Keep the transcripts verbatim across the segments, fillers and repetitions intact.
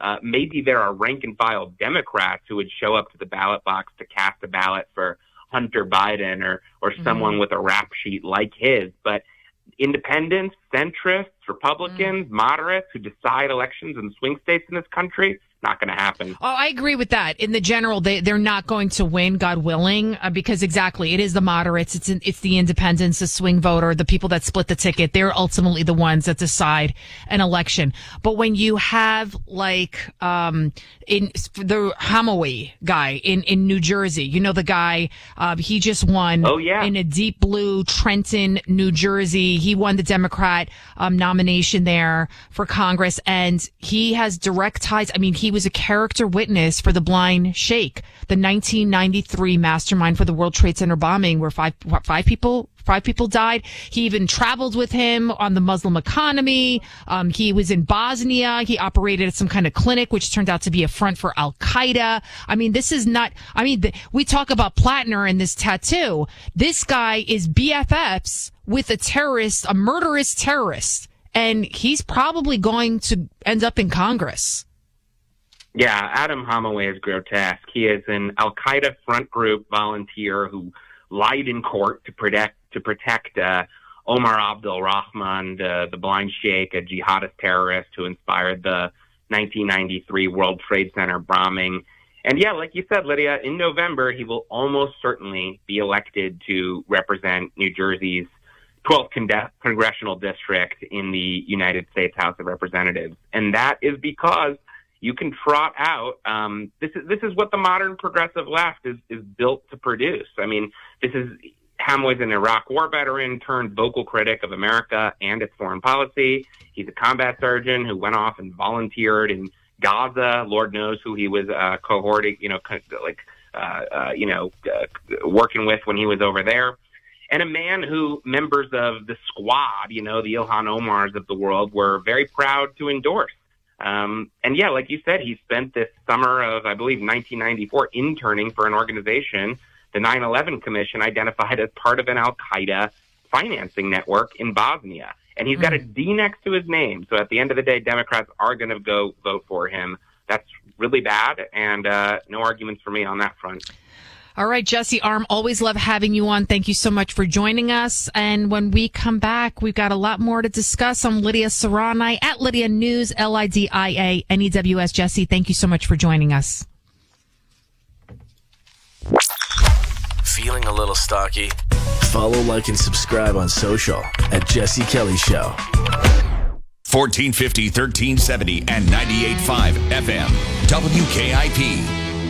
Uh, maybe there are rank-and-file Democrats who would show up to the ballot box to cast a ballot for Hunter Biden or, or mm-hmm. someone with a rap sheet like his. But independents, centrists, Republicans, mm-hmm. moderates who decide elections in swing states in this country, not going to happen. Oh, I agree with that. In the general, they, they're not going to win, God willing, uh, because exactly, it is the moderates, it's it's the independents, the swing voter, the people that split the ticket. They're ultimately the ones that decide an election. But when you have, like, um, in the Hamaway guy in, in New Jersey, you know, the guy, uh, he just won oh, yeah. in a deep blue Trenton, New Jersey. He won the Democrat um, nomination there for Congress, and he has direct ties. I mean, he was a character witness for the Blind Sheikh, the nineteen ninety-three mastermind for the World Trade Center bombing, where five what, five people five people died. He even traveled with him on the Muslim economy. Um, he was in Bosnia. He operated at some kind of clinic, which turned out to be a front for Al Qaeda. I mean, this is not. I mean, the, we talk about Plattner and this tattoo. This guy is B F Fs with a terrorist, a murderous terrorist, and he's probably going to end up in Congress. Yeah, Adam Hamaway is grotesque. He is an Al-Qaeda front group volunteer who lied in court to protect to protect uh, Omar Abdul Rahman, the, the Blind Sheikh, a jihadist terrorist who inspired the nineteen ninety-three World Trade Center bombing. And yeah, like you said, Lydia, in November, he will almost certainly be elected to represent New Jersey's twelfth con- congressional district in the United States House of Representatives. And that is because you can trot out. Um, this is this is what the modern progressive left is is built to produce. I mean, this is Hamaway's an Iraq war veteran turned vocal critic of America and its foreign policy. He's a combat surgeon who went off and volunteered in Gaza. Lord knows who he was uh, cohorting, you know, like uh, uh, you know, uh, working with when he was over there. And a man who members of the squad, you know, the Ilhan Omars of the world, were very proud to endorse. Um, and yeah, like you said, he spent this summer of, I believe, nineteen ninety-four interning for an organization the nine eleven Commission identified as part of an Al-Qaeda financing network in Bosnia. And he's got a D next to his name. So at the end of the day, Democrats are going to go vote for him. That's really bad. And uh, no arguments for me on that front. All right, Jesse Arm, always love having you on. Thank you so much for joining us. And when we come back, we've got a lot more to discuss. I'm Lydia Serrani at Lydia News, L I D I A N E W S. Jesse, thank you so much for joining us. Feeling a little stocky? Follow, like, and subscribe on social at Jesse Kelly Show. fourteen fifty, thirteen seventy, and ninety-eight point five F M. W K I P.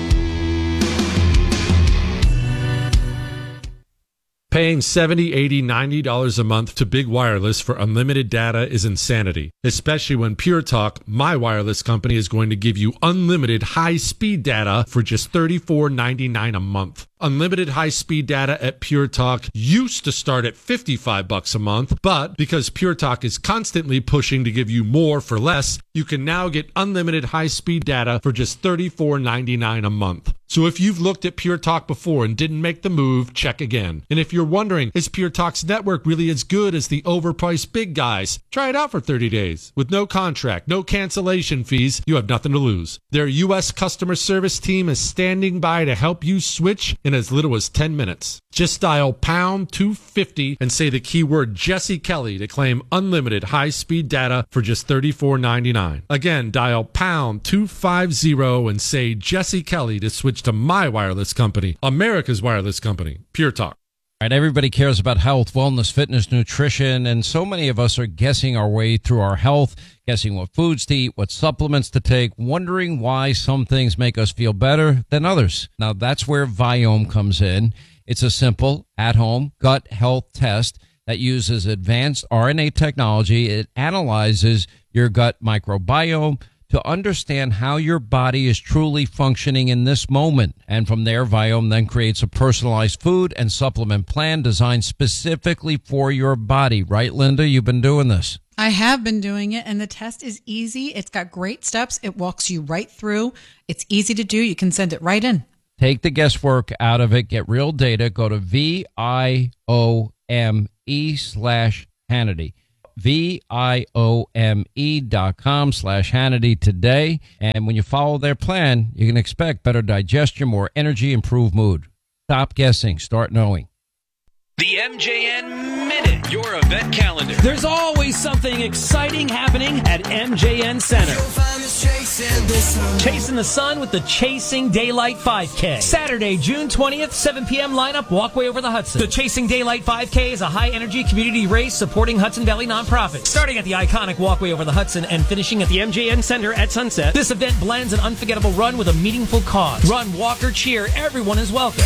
Paying seventy dollars, eighty dollars, ninety dollars a month to Big Wireless for unlimited data is insanity, especially when Pure Talk, my wireless company, is going to give you unlimited high-speed data for just thirty-four ninety-nine a month. Unlimited high-speed data at Pure Talk used to start at fifty-five bucks a month, but because Pure Talk is constantly pushing to give you more for less, you can now get unlimited high-speed data for just thirty-four ninety-nine a month. So if you've looked at Pure Talk before and didn't make the move, check again. And if you're wondering, is Pure Talk's network really as good as the overpriced big guys? Try it out for thirty days. With no contract, no cancellation fees, you have nothing to lose. Their U S customer service team is standing by to help you switch in as little as ten minutes. Just dial pound two fifty and say the keyword Jesse Kelly to claim unlimited high-speed data for just thirty-four ninety-nine. Again, dial pound two fifty and say Jesse Kelly to switch to my wireless company, America's wireless company, Pure Talk. Right, everybody cares about health, wellness, fitness, nutrition, and so many of us are guessing our way through our health, guessing what foods to eat, what supplements to take, wondering why some things make us feel better than others. Now, that's where Viome comes in. It's a simple, at-home gut health test that uses advanced R N A technology. It analyzes your gut microbiome to understand how your body is truly functioning in this moment. And from there, Viome then creates a personalized food and supplement plan designed specifically for your body. Right, Linda? You've been doing this. I have been doing it, and the test is easy. It's got great steps. It walks you right through. It's easy to do. You can send it right in. Take the guesswork out of it. Get real data. Go to V I O M E slash Hannity. V I O M E dot com slash Hannity today. And when you follow their plan, you can expect better digestion, more energy, improved mood. Stop guessing. Start knowing. The M J N Minute, your event calendar. There's always something exciting happening at M J N Center. Chasing the sun with the Chasing Daylight five K. Saturday, June twentieth, seven p.m. lineup, walkway over the Hudson. The Chasing Daylight five K is a high-energy community race supporting Hudson Valley nonprofits. Starting at the iconic walkway over the Hudson and finishing at the M J N Center at sunset, this event blends an unforgettable run with a meaningful cause. Run, walk, or cheer, everyone is welcome.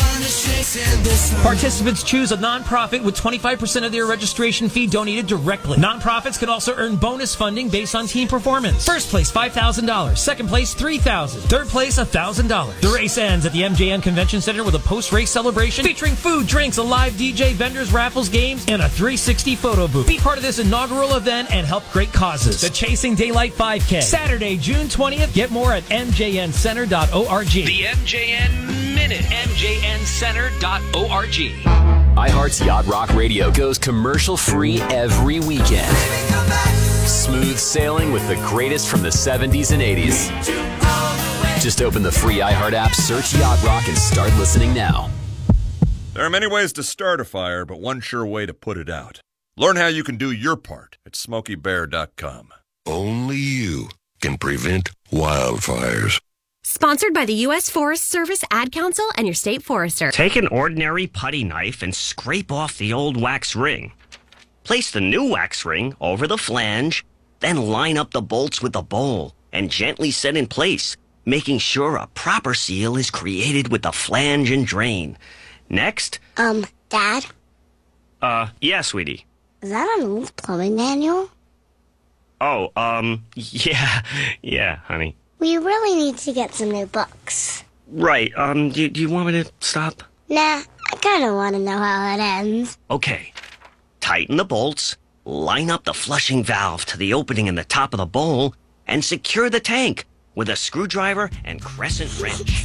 Participants choose a nonprofit with twenty-five percent of their registration fee donated directly. Nonprofits can also earn bonus funding based on team performance. First place, five thousand dollars. Second place, three thousand dollars. Third place, one thousand dollars. The race ends at the M J N Convention Center with a post-race celebration featuring food, drinks, a live D J, vendors, raffles, games, and a three sixty photo booth. Be part of this inaugural event and help great causes. The Chasing Daylight five K. Saturday, June twentieth. Get more at m j n center dot org. The M J N Minute, m j n center dot org. iHeart's Yacht Rock Radio goes commercial-free every weekend. Smooth sailing with the greatest from the seventies and eighties. Just open the free iHeart app, search Yacht Rock, and start listening now. There are many ways to start a fire, but one sure way to put it out. Learn how you can do your part at smokey bear dot com. Only you can prevent wildfires. Sponsored by the U S Forest Service, Ad Council, and your state forester. Take an ordinary putty knife and scrape off the old wax ring. Place the new wax ring over the flange, then line up the bolts with the bowl and gently set in place, making sure a proper seal is created with the flange and drain. Next. Um, Dad? Uh, yeah, sweetie. Is that an old plumbing manual? Oh, um, yeah, yeah, honey. We really need to get some new books. Right, um, do, do you want me to stop? Nah, I kind of want to know how it ends. Okay. Tighten the bolts, line up the flushing valve to the opening in the top of the bowl, and secure the tank with a screwdriver and crescent wrench.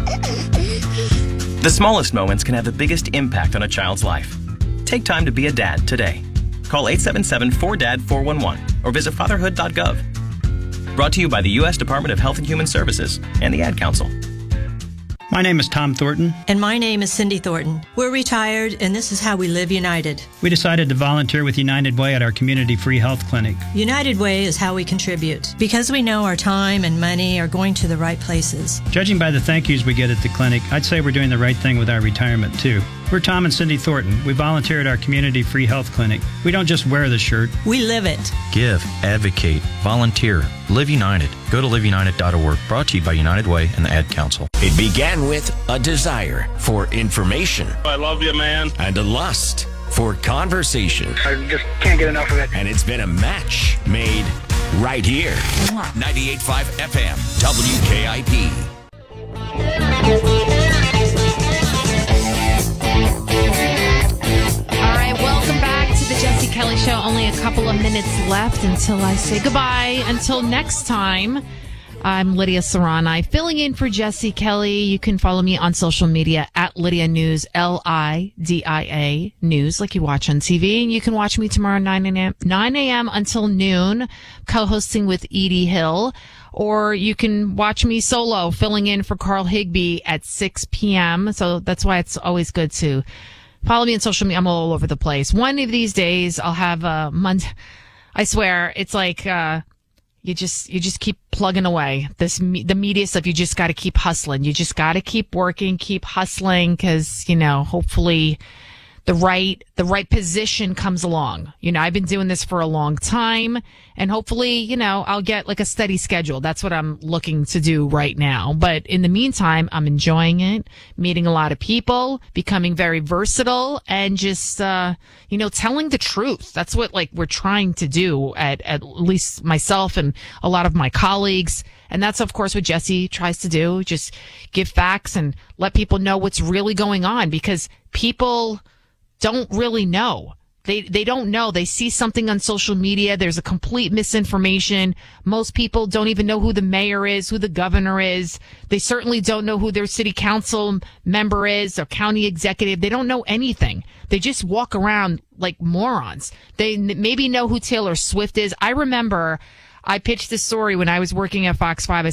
The smallest moments can have the biggest impact on a child's life. Take time to be a dad today. Call eight seven seven, four D A D, four one one or visit fatherhood dot gov. Brought to you by the U S Department of Health and Human Services and the Ad Council. My name is Tom Thornton. And my name is Cindy Thornton. We're retired, and this is how we live united. We decided to volunteer with United Way at our community free health clinic. United Way is how we contribute, because we know our time and money are going to the right places. Judging by the thank yous we get at the clinic, I'd say we're doing the right thing with our retirement, too. We're Tom and Cindy Thornton. We volunteer at our community free health clinic. We don't just wear the shirt. We live it. Give, advocate, volunteer, live united. Go to live united dot org. Brought to you by United Way and the Ad Council. It began with a desire for information. I love you, man. And a lust for conversation. I just can't get enough of it. And it's been a match made right here. ninety-eight point five F M, W K I P. Welcome back to the Jesse Kelly Show. Only a couple of minutes left until I say goodbye. Until next time, I'm Lydia Serrani, filling in for Jesse Kelly. You can follow me on social media at Lydia News, L I D I A News, like you watch on T V. And you can watch me tomorrow nine a.m. until noon, co-hosting with Edie Hill. Or you can watch me solo, filling in for Carl Higbee at six p.m. So that's why it's always good to follow me on social media. I'm all over the place. One of these days, I'll have a month. I swear, it's like uh, you just you just keep plugging away. This the media stuff. You just got to keep hustling. You just got to keep working, keep hustling, because you know, hopefully, the right the right position comes along. You know, I've been doing this for a long time, and hopefully, you know, I'll get like a steady schedule. That's what I'm looking to do right now. But in the meantime, I'm enjoying it, meeting a lot of people, becoming very versatile, and just uh, you know, telling the truth. That's what like we're trying to do at at least myself and a lot of my colleagues. And that's, of course, what Jesse tries to do. Just give facts and let people know what's really going on, because people don't really know. They they don't know. They see something on social media. There's a complete misinformation. Most people don't even know who the mayor is, who the governor is. They certainly don't know who their city council member is or county executive. They don't know anything. They just walk around like morons. They n- maybe know who Taylor Swift is. I remember I pitched this story when I was working at Fox five. I